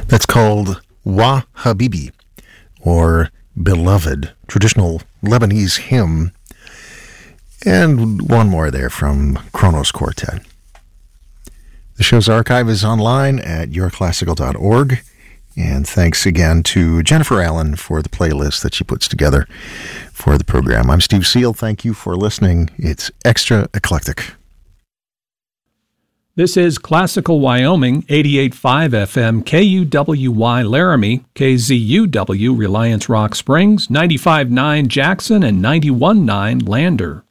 That's called Wa Habibi, or Beloved, traditional Lebanese hymn. And one more there from Kronos Quartet. The show's archive is online at yourclassical.org. And thanks again to Jennifer Allen for the playlist that she puts together for the program. I'm Steve Seal. Thank you for listening. It's Extra Eclectic. This is Classical Wyoming, 88.5 FM, KUWY Laramie, KZUW Reliance Rock Springs, 95.9 Jackson, and 91.9 Lander.